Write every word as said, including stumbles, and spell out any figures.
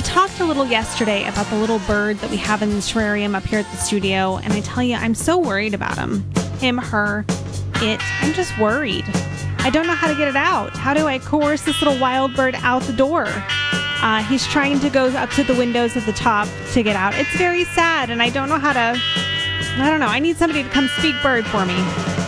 talked a little yesterday about the little bird that we have in the terrarium up here at the studio, and I tell you, I'm so worried about him. Him, her, it. I'm just worried. I don't know how to get it out. How do I coerce this little wild bird out the door? Uh, he's trying to go up to the windows at the top to get out. It's very sad, and I don't know how to... I don't know. I need somebody to come speak bird for me.